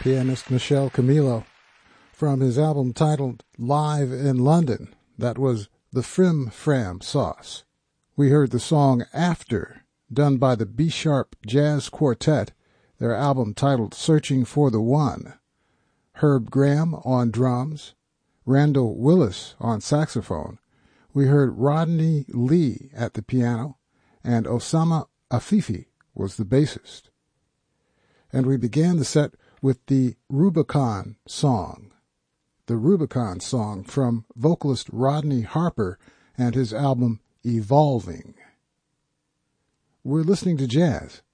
pianist Michel Camilo, from his album titled Live in London. That was the Frim Fram Sauce. We heard the song After, done by the B-Sharp Jazz Quartet, their album titled Searching for the One. Herb Graham on drums, Randall Willis on saxophone. We heard Rodney Lee at the piano, and Osama Afifi was the bassist. And we began the set with the Rubicon Song. The Rubicon Song from vocalist Rodney Harper and his album Evolving. We're listening to jazz